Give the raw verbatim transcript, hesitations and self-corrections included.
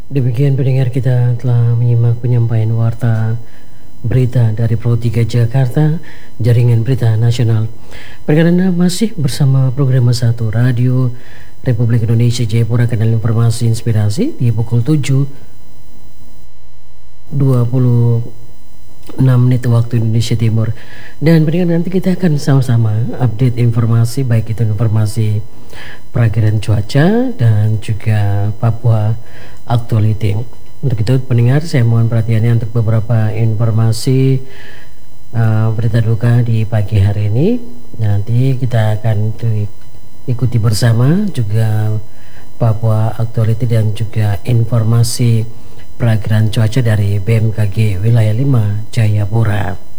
Demikian pendengar, kita telah menyimak penyampaian warta berita dari Pro tiga Jakarta, Jaringan Berita Nasional. Perkenalkan masih bersama program satu Radio Republik Indonesia Jayapura, kanal informasi inspirasi di pukul tujuh dua puluh enam menit waktu Indonesia Timur. Dan pendengar, nanti kita akan sama-sama update informasi, baik itu informasi perakiraan cuaca dan juga Papua Actuality. Untuk itu pendengar, saya mohon perhatiannya untuk beberapa informasi uh, berita duka di pagi hari ini. Nanti kita akan ikuti bersama juga Papua Actuality dan juga informasi perakiraan cuaca dari B M K G Wilayah lima Jayapura.